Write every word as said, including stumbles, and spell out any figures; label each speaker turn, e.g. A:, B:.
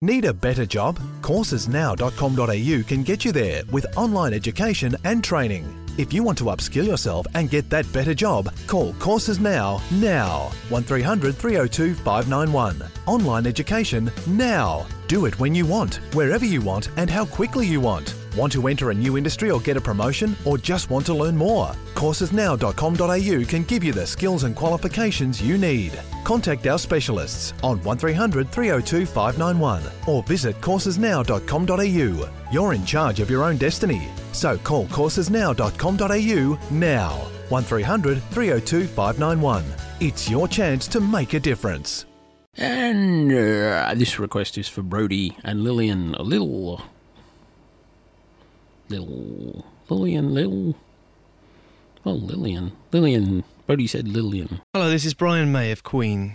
A: Need a better job? courses now dot com dot a u can get you there with online education and training. If you want to upskill yourself and get that better job, call Courses Now, now. one three hundred three oh two five nine one. Online education now. Do it when you want, wherever you want and how quickly you want. Want to enter a new industry or get a promotion, or just want to learn more? courses now dot com dot a u can give you the skills and qualifications you need. Contact our specialists on one three hundred three oh two five nine one or visit courses now dot com dot a u. You're in charge of your own destiny, so call courses now dot com dot a u now. one three hundred three oh two five nine one. It's your chance to make a difference.
B: And uh, this request is for Brody and Lillian. A little... Little... Lillian, little... Oh, Lillian. Lillian. Brody said Lillian.
C: Hello, this is Brian May of Queen.